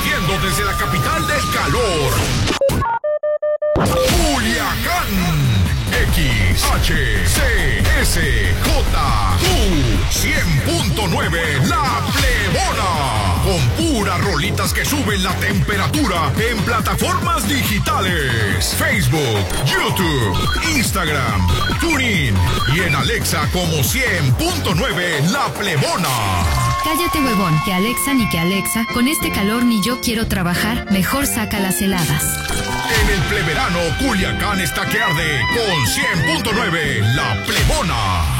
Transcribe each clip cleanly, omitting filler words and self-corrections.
transmitiendo desde la capital del calor, Culiacán. XHCSJQ 100.9 La Plebona. Con puras rolitas que suben la temperatura en plataformas digitales: Facebook, YouTube, Instagram, TuneIn y en Alexa como 100.9 La Plebona. Cállate, huevón, que Alexa ni que Alexa, con este calor ni yo quiero trabajar, mejor saca las heladas. En el pleverano, Culiacán está que arde con 100.9 La Plebona.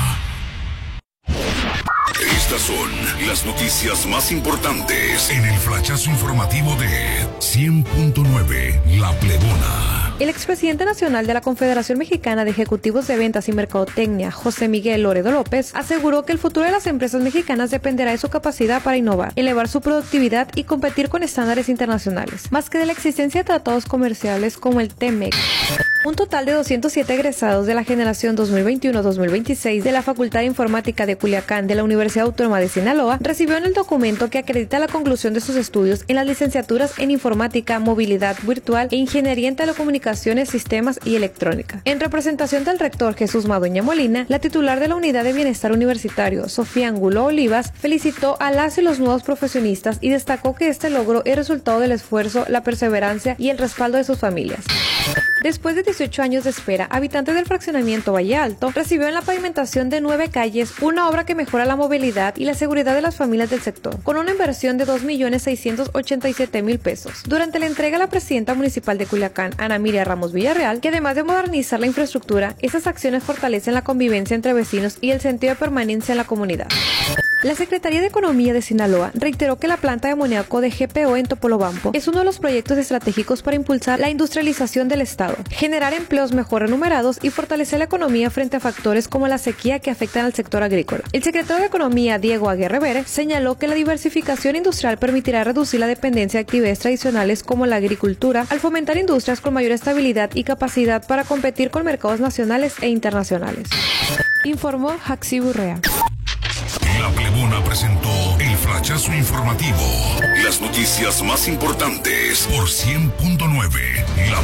Estas son las noticias más importantes en el flachazo informativo de 100.9 La Plebona. El expresidente nacional de la Confederación Mexicana de Ejecutivos de Ventas y Mercadotecnia, José Miguel Loredo López, aseguró que el futuro de las empresas mexicanas dependerá de su capacidad para innovar, elevar su productividad y competir con estándares internacionales, más que de la existencia de tratados comerciales como el TEMEC. Un total de 207 egresados de la generación 2021-2026 de la Facultad de Informática de Culiacán de la Universidad Autónoma de Sinaloa recibieron el documento que acredita la conclusión de sus estudios en las licenciaturas en Informática, Movilidad Virtual e Ingeniería en Telecomunicaciones, Sistemas y Electrónica. En representación del rector Jesús Madueña Molina, la titular de la Unidad de Bienestar Universitario, Sofía Angulo Olivas, felicitó a las y los nuevos profesionistas y destacó que este logro es resultado del esfuerzo, la perseverancia y el respaldo de sus familias. Después de 18 años de espera, habitantes del fraccionamiento Valle Alto recibió en la pavimentación de 9 calles una obra que mejora la movilidad y la seguridad de las familias del sector, con una inversión de 2.687.000 pesos. Durante la entrega, la presidenta municipal de Culiacán, Ana Miria Ramos Villarreal, que además de modernizar la infraestructura, esas acciones fortalecen la convivencia entre vecinos y el sentido de permanencia en la comunidad. La Secretaría de Economía de Sinaloa reiteró que la planta de amoníaco de GPO en Topolobampo es uno de los proyectos estratégicos para impulsar la industrialización del Estado, generar empleos mejor remunerados y fortalecer la economía frente a factores como la sequía que afectan al sector agrícola. El secretario de Economía, Diego Aguirre Vélez, señaló que la diversificación industrial permitirá reducir la dependencia de actividades tradicionales como la agricultura, al fomentar industrias con mayor estabilidad y capacidad para competir con mercados nacionales e internacionales. Informó Jaxi Burrea. La Plebona presentó el flachazo informativo. Las noticias más importantes por 100.9 La